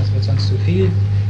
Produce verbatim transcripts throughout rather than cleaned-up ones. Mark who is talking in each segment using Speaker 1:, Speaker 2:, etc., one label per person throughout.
Speaker 1: das wird sonst zu viel.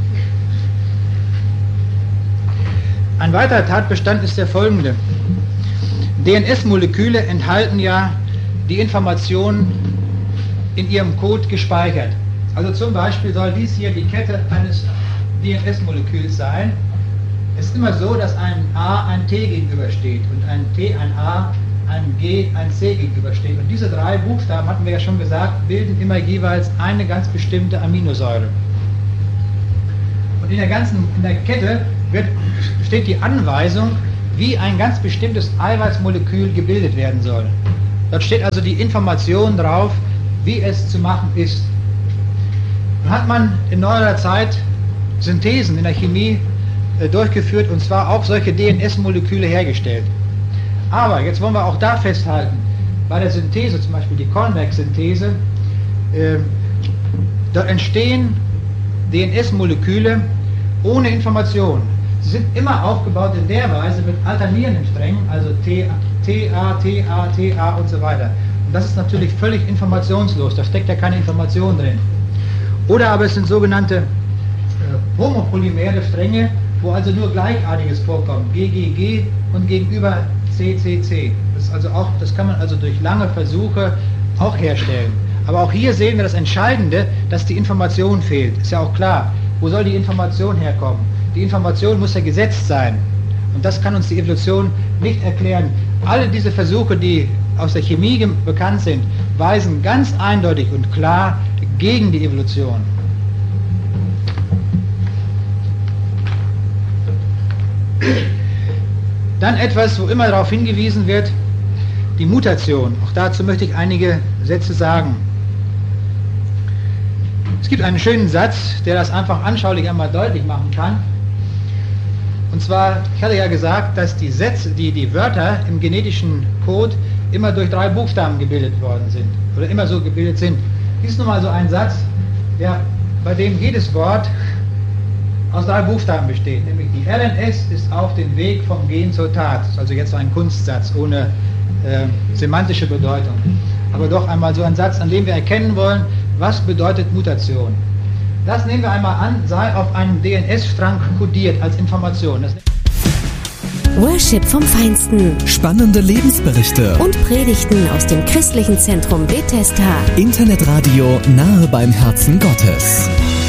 Speaker 1: Ein weiterer Tatbestand ist der folgende. D N S-Moleküle enthalten ja die Informationen in ihrem Code gespeichert. Also zum Beispiel soll dies hier die Kette eines D N S-Moleküls sein. Es ist immer so, dass ein A ein T gegenübersteht und ein T ein A, ein G ein C gegenübersteht. Und diese drei Buchstaben, hatten wir ja schon gesagt, bilden immer jeweils eine ganz bestimmte Aminosäure. Und in der ganzen in der Kette wird, steht die Anweisung, wie ein ganz bestimmtes Eiweißmolekül gebildet werden soll. Dort steht also die Information drauf, wie es zu machen ist. Dann hat man in neuerer Zeit Synthesen in der Chemie äh, durchgeführt und zwar auch solche D N S-Moleküle hergestellt. Aber jetzt wollen wir auch da festhalten, bei der Synthese, zum Beispiel die Cornberg-Synthese, äh, dort entstehen D N S-Moleküle ohne Information. Sie sind immer aufgebaut in der Weise mit alternierenden Strängen, also T, T, A, T, A, T, A und so weiter. Und das ist natürlich völlig informationslos, da steckt ja keine Information drin. Oder aber es sind sogenannte äh, homopolymere Stränge, wo also nur Gleichartiges vorkommt, G G G und gegenüber C C C. Das ist also auch, das kann man also durch lange Versuche auch herstellen. Aber auch hier sehen wir das Entscheidende, dass die Information fehlt. Ist ja auch klar, wo soll die Information herkommen? Die Information muss ja gesetzt sein. Und das kann uns die Evolution nicht erklären. Alle diese Versuche, die aus der Chemie bekannt sind, weisen ganz eindeutig und klar gegen die Evolution. Dann etwas, wo immer darauf hingewiesen wird, die Mutation. Auch dazu möchte ich einige Sätze sagen. Es gibt einen schönen Satz, der das einfach anschaulich einmal deutlich machen kann. Und zwar, ich hatte ja gesagt, dass die Sätze, die, die Wörter im genetischen Code immer durch drei Buchstaben gebildet worden sind. Oder immer so gebildet sind. Dies ist nun mal so ein Satz, der, bei dem jedes Wort aus drei Buchstaben besteht. Nämlich die R N S ist auf dem Weg vom Gen zur Tat. Das ist also jetzt so ein Kunstsatz ohne äh, semantische Bedeutung. Aber doch einmal so ein Satz, an dem wir erkennen wollen, was bedeutet Mutation. Das nehmen wir einmal an, sei auf einem D N S-Strang kodiert als Information. Das
Speaker 2: Worship vom Feinsten.
Speaker 3: Spannende Lebensberichte.
Speaker 2: Und Predigten aus dem christlichen Zentrum Bethesda.
Speaker 3: Internetradio nahe beim Herzen Gottes.